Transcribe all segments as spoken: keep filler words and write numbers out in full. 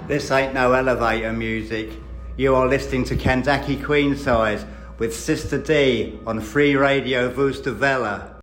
This ain't no elevator music. You are listening to Kandaki Queensize with Sister D on Free Radio Vustavella.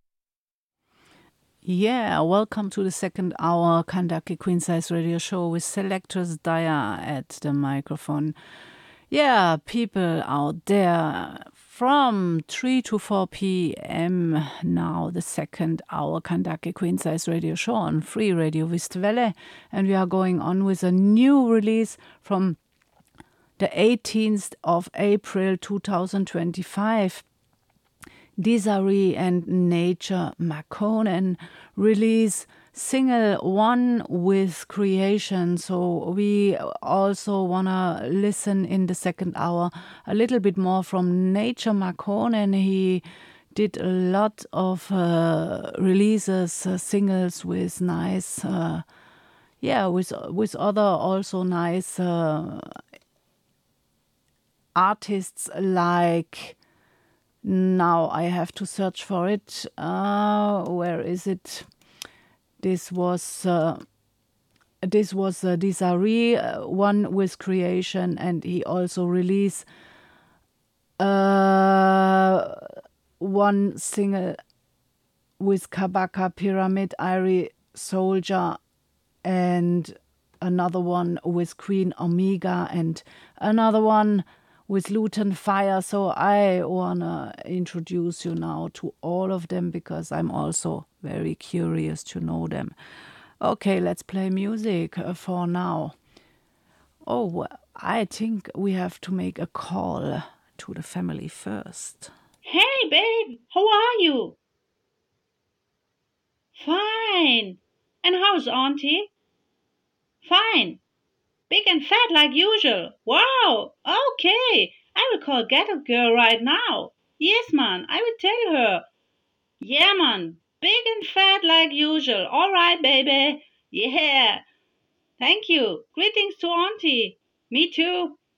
Yeah, welcome to the second hour Kandaki Queensize radio show with Selectress Daya at the microphone. Yeah, people out there, from three to four p.m. now, the second hour Kandaki Queensize radio show on Free Radio Vustavella, and we are going on with a new release from the eighteenth of April two thousand twenty-five. Desiree and Nature Makonnen release single One with Creation. So we also want to listen in the second hour a little bit more from Nature Makonnen. He did a lot of uh, releases, uh, singles with nice, uh, yeah, with with other also nice uh, artists like. Now I have to search for it. Uh, where is it? This was uh, this was uh, Desiree, uh, One with Creation, and he also released uh, one single with Kabaka, Pyramid, Irie Soldier, and another one with Queen Omega, and another one with Luton Fire. So I wanna introduce you now to all of them because I'm also very curious to know them. Okay, let's play music for now. Oh, I think we have to make a call to the family first. Hey, babe, how are you? Fine. And how's Auntie? Fine. Big and fat like usual. Wow. Okay. I will call Ghetto Girl right now. Yes, man. I will tell her. Yeah, man. Big and fat like usual. All right, baby. Yeah. Thank you. Greetings to Auntie. Me too.